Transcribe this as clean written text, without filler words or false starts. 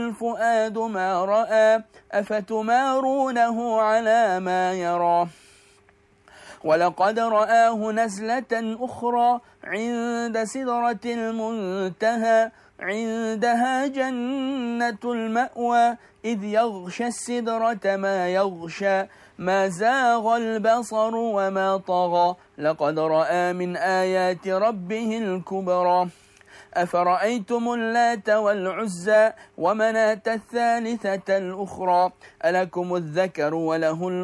الفؤاد ما رأى أفتمارونه على ما يرى ولقد رآه نزلة أخرى عند سدرة المنتهى عندها جنة المأوى إذ يغشى السدرة ما يغشى ما زاغ البصر وما طغى لقد رأى من آيات ربه الكبرى أفرأيتم اللات والعزى ومناة الثالثة الأخرى ألكم الذكر وله